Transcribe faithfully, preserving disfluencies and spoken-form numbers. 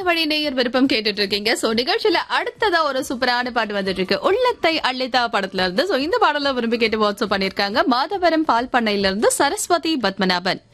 வழி நேயர் விருப்பம் கேட்டுட்டு இருக்கீங்க. சோ நிகழ்ச்சியில அடுத்ததா ஒரு சூப்பரான பாட்டு வந்துட்டு இருக்கு. உள்ளத்தை அள்ளிதா படத்துல இருந்து. சோ இந்த பாடல விரும்பி கேட்டு வாட்ஸ்அப் பண்ணிருக்காங்க. மாதவரம் பால் பண்ணையில இருந்து சரஸ்வதி பத்மநாபன்.